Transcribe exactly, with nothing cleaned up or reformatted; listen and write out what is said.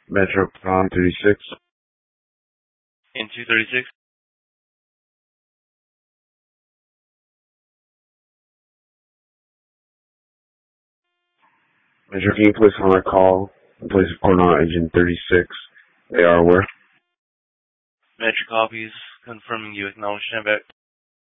Metrocom thirty-six. In two thirty-six. Metro, can you please on my call and place a report on engine thirty-six? They are where? Metro copies confirming you acknowledge Nebec.